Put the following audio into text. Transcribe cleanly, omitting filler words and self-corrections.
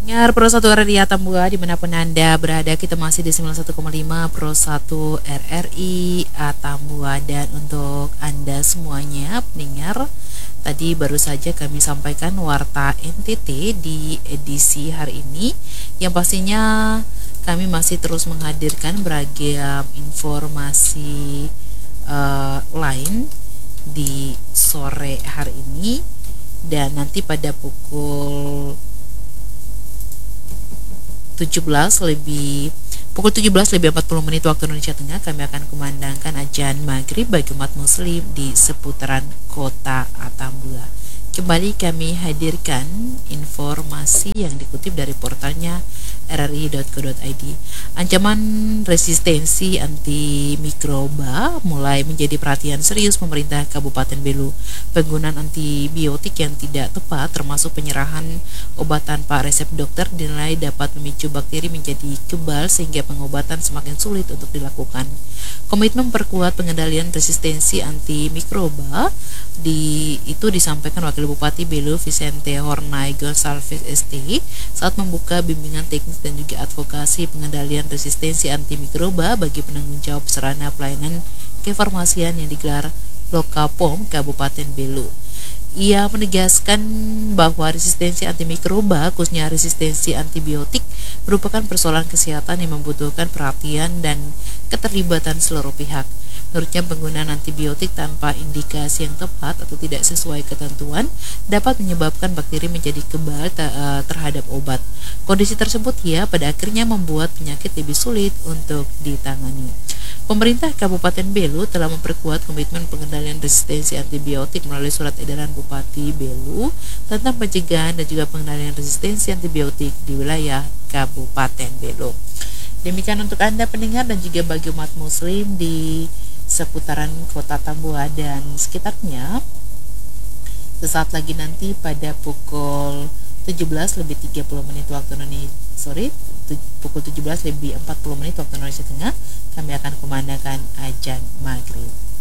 Dengar Pro 1 RRI Atambua dimanapun Anda berada, kita masih di 91,5 Pro 1 RRI Atambua. Dan untuk Anda semuanya pendengar, tadi baru saja kami sampaikan warta NTT di edisi hari ini, yang pastinya kami masih terus menghadirkan beragam informasi lain di sore hari ini. Dan nanti pada pukul 17 lebih 40 menit waktu Indonesia Tengah, kami akan kumandangkan azan maghrib bagi umat muslim di seputaran kota Atambua. Kembali kami hadirkan informasi yang dikutip dari portalnya rri.co.id. Ancaman resistensi antimikroba mulai menjadi perhatian serius pemerintah Kabupaten Belu. Penggunaan antibiotik yang tidak tepat, termasuk penyerahan obat tanpa resep dokter, dinilai dapat memicu bakteri menjadi kebal sehingga pengobatan semakin sulit untuk dilakukan. Komitmen memperkuat pengendalian resistensi antimikroba itu disampaikan Wakil Bupati Belu Vicente Hornay Gonsalves ST saat membuka bimbingan teknis dan juga advokasi pengendalian resistensi antimikroba bagi penanggung jawab sarana pelayanan kefarmasian yang digelar Lokapom Kabupaten Belu. Ia menegaskan bahwa resistensi antimikroba, khususnya resistensi antibiotik, merupakan persoalan kesehatan yang membutuhkan perhatian dan keterlibatan seluruh pihak. Menurutnya, penggunaan antibiotik tanpa indikasi yang tepat atau tidak sesuai ketentuan dapat menyebabkan bakteri menjadi kebal terhadap obat. Kondisi tersebut pada akhirnya membuat penyakit lebih sulit untuk ditangani. Pemerintah Kabupaten Belu telah memperkuat komitmen pengendalian resistensi antibiotik melalui surat edaran Bupati Belu tentang pencegahan dan juga pengendalian resistensi antibiotik di wilayah Kabupaten Belu. Demikian untuk Anda pendengar dan juga bagi umat muslim di seputaran kota Atambua dan sekitarnya. Sesaat lagi nanti pada pukul 17 lebih 30 menit waktu Indonesia, pukul 17 lebih 40 menit waktu Indonesia Tengah, kami akan kumandangkan azan maghrib.